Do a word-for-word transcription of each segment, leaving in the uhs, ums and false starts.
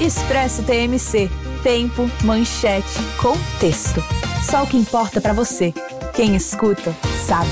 Expresso T M C. Tempo, manchete, contexto. Só o que importa pra você. Quem escuta, sabe.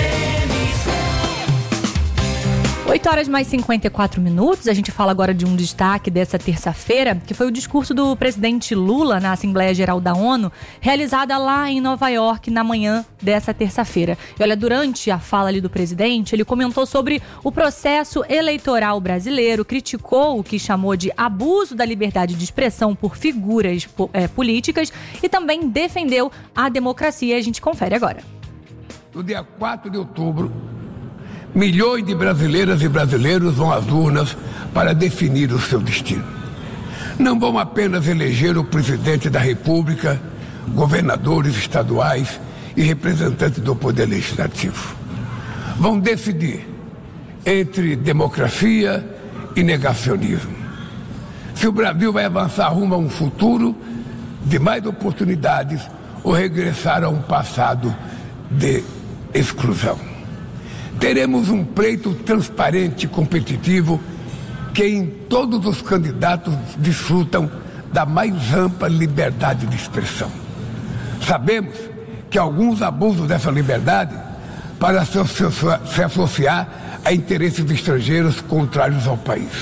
oito horas mais cinquenta e quatro minutos, a gente fala agora de um destaque dessa terça-feira, que foi o discurso do presidente Lula na Assembleia Geral da ONU, realizada lá em Nova York na manhã dessa terça-feira. E olha, durante a fala ali do presidente, ele comentou sobre o processo eleitoral brasileiro, criticou o que chamou de abuso da liberdade de expressão por figuras é, políticas e também defendeu a democracia. A gente confere agora. No dia quatro de outubro, milhões de brasileiras e brasileiros vão às urnas para definir o seu destino. Não vão apenas eleger o presidente da República, governadores estaduais e representantes do Poder Legislativo. Vão decidir entre democracia e negacionismo. Se o Brasil vai avançar rumo a um futuro de mais oportunidades ou regressar a um passado de exclusão. Teremos um pleito transparente e competitivo que em todos os candidatos desfrutam da mais ampla liberdade de expressão. Sabemos que alguns abusam dessa liberdade para se associar a interesses estrangeiros contrários ao país.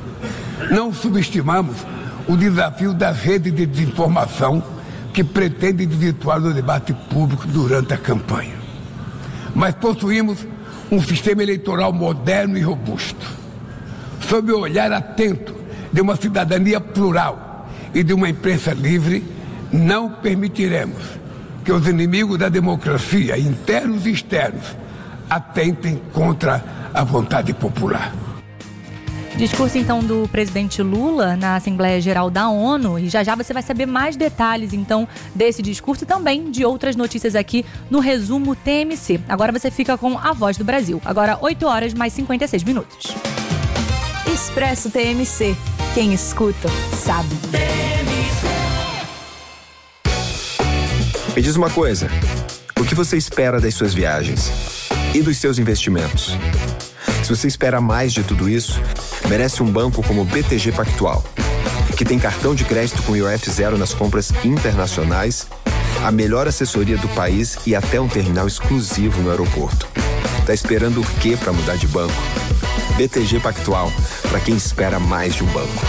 Não subestimamos o desafio das redes de desinformação que pretendem desvirtuar o debate público durante a campanha. Mas possuímos um sistema eleitoral moderno e robusto. Sob o olhar atento de uma cidadania plural e de uma imprensa livre, não permitiremos que os inimigos da democracia, internos e externos, atentem contra a vontade popular. Discurso, então, do presidente Lula na Assembleia Geral da ONU. E já já você vai saber mais detalhes, então, desse discurso e também de outras notícias aqui no Resumo T M C. Agora você fica com a Voz do Brasil. Agora, oito horas mais cinquenta e seis minutos. Expresso T M C. Quem escuta, sabe. Me diz uma coisa. O que você espera das suas viagens? E dos seus investimentos? Se você espera mais de tudo isso, merece um banco como o B T G Pactual, que tem cartão de crédito com I O F zero nas compras internacionais, a melhor assessoria do país e até um terminal exclusivo no aeroporto. Tá esperando o quê para mudar de banco? B T G Pactual, para quem espera mais de um banco.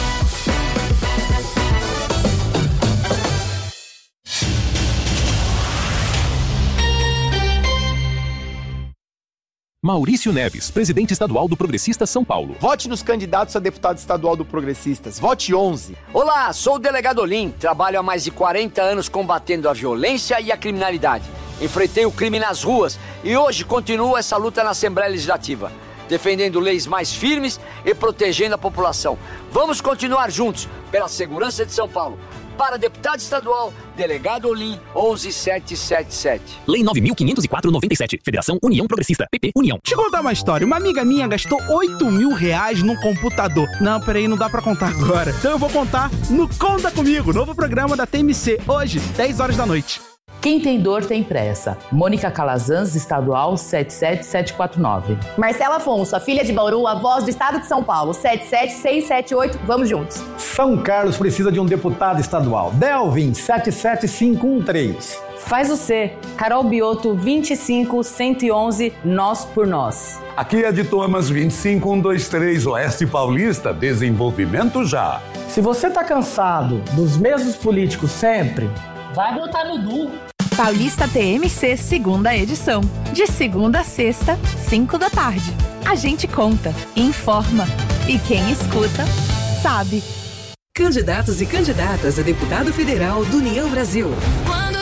Maurício Neves, presidente estadual do Progressistas São Paulo. Vote nos candidatos a deputado estadual do Progressistas. Vote onze. Olá, sou o delegado Olim. Trabalho há mais de quarenta anos combatendo a violência e a criminalidade. Enfrentei o crime nas ruas e hoje continuo essa luta na Assembleia Legislativa, defendendo leis mais firmes e protegendo a população. Vamos continuar juntos pela segurança de São Paulo. Para deputado estadual, delegado Olim, onze mil setecentos e setenta e sete. Lei nove mil quinhentos e quatro barra noventa e sete. Federação União Progressista. P P União. Deixa eu contar uma história. Uma amiga minha gastou oito mil reais num computador. Não, peraí, não dá pra contar agora. Então eu vou contar no Conta Comigo, novo programa da T M C, hoje, dez horas da noite. Quem tem dor tem pressa. Mônica Calazans, estadual sete sete sete quatro nove. Marcela Afonso, a filha de Bauru, a voz do estado de São Paulo, sete sete seis sete oito. Vamos juntos. São Carlos precisa de um deputado estadual. Delvin, sete sete cinco um três. Faz o C. Carol Bioto, vinte e cinco cento e onze, Nós por Nós. Aqui é de Thomas, vinte e cinco um dois três, Oeste Paulista, desenvolvimento já. Se você tá cansado dos mesmos políticos sempre, vai votar no Du. Paulista T M C, segunda edição. De segunda a sexta, cinco da tarde. A gente conta, informa. E quem escuta, sabe. Candidatos e candidatas a deputado federal do União Brasil.